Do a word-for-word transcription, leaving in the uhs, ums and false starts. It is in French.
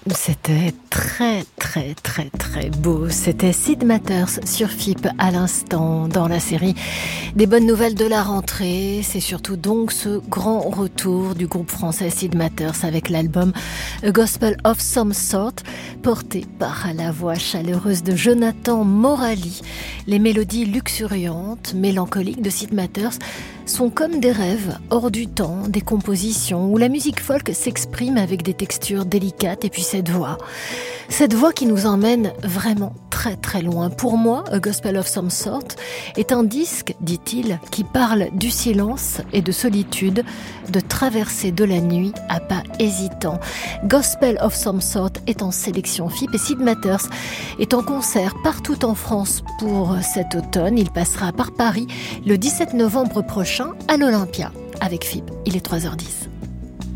C'était très très très très beau. C'était Sid Matters sur F I P à l'instant dans la série des bonnes nouvelles de la rentrée. C'est surtout donc ce grand retour du groupe français Sid Matters avec l'album A Gospel of Some Sort, porté par la voix chaleureuse de Jonathan Morali. Les mélodies luxuriantes, mélancoliques de Sid Matters sont comme des rêves hors du temps, des compositions où la musique folk s'exprime avec des textures délicates et puis cette voix. Cette voix qui nous emmène vraiment très très loin. Pour moi, A Gospel of Some Sort est un disque, dit-il, qui parle du silence et de solitude, de traverser de la nuit à pas hésitants. Gospel of Some Sort est en sélection F I P et Sid Matters est en concert partout en France pour cet automne. Il passera par Paris le dix-sept novembre prochain à l'Olympia avec F I P. Il est trois heures dix.